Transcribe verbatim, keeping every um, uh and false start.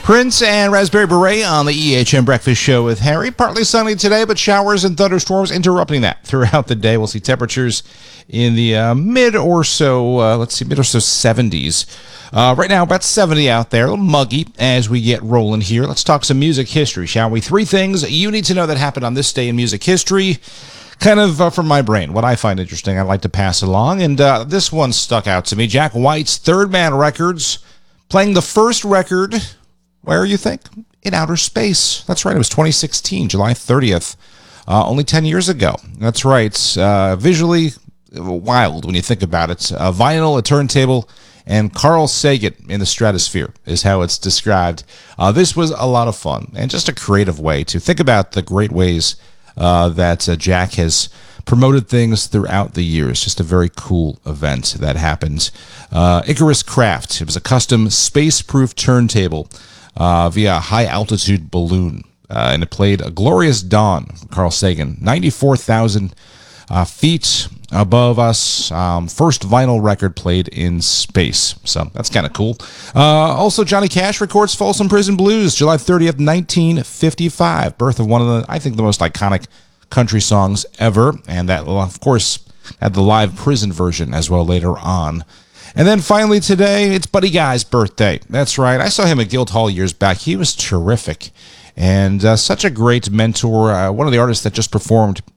Prince and Raspberry Beret on the E H M Breakfast Show with Harry. Partly sunny today, but showers and thunderstorms interrupting that throughout the day. We'll see temperatures in the uh, mid or so, uh, let's see, mid or so seventies. Uh, right now, about seventy out there, a little muggy as we get rolling here. Let's talk some music history, shall we? Three things you need to know that happened on this day in music history. Kind of uh, from my brain, what I find interesting, I like to pass along. And uh, this one stuck out to me. Jack White's Third Man Records playing the first record. Where you think? In outer space. That's right. It was twenty sixteen, July thirtieth, uh, only ten years ago. That's right. Uh, visually wild when you think about it. A vinyl, a turntable, and Carl Sagan in the stratosphere is how it's described. Uh, this was a lot of fun and just a creative way to think about the great ways uh, that uh, Jack has promoted things throughout the years. Just a very cool event that happened. Uh, Icarus Craft. It was a custom space-proof turntable Uh, via a high-altitude balloon, uh, and it played A Glorious Dawn from Carl Sagan, ninety-four thousand uh, feet above us, um, first vinyl record played in space, so that's kind of cool. Uh, also, Johnny Cash records Folsom Prison Blues, July thirtieth, nineteen fifty-five, birth of one of the, I think, the most iconic country songs ever, and that, of course, had the live prison version as well later on. And then finally today, it's Buddy Guy's birthday. That's right. I saw him at Guildhall years back. He was terrific and uh, such a great mentor. Uh, one of the artists that just performed